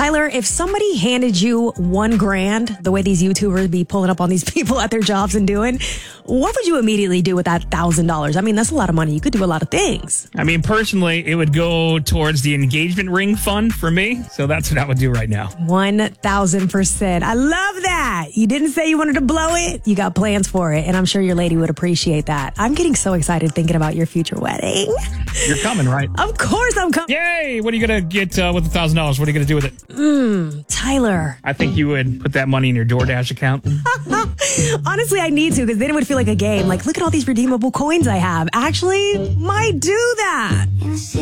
Tyler, if somebody handed you $1,000, the way these YouTubers be pulling up on these people at their jobs and doing, what would you immediately do with that $1,000? I mean, that's a lot of money. You could do a lot of things. I mean, personally, it would go towards the engagement ring fund for me. So that's what I would do right now. 1,000%. I love that. You didn't say you wanted to blow it. You got plans for it. And I'm sure your lady would appreciate that. I'm getting so excited thinking about your future wedding. You're coming, right? Of course I'm coming. Yay! What are you going to get with the $1,000? What are you going to do with it? Tyler. I think you would put that money in your DoorDash account. Honestly, I need to, because then it would feel like a game. Like, look at all these redeemable coins I have. Actually, might do that.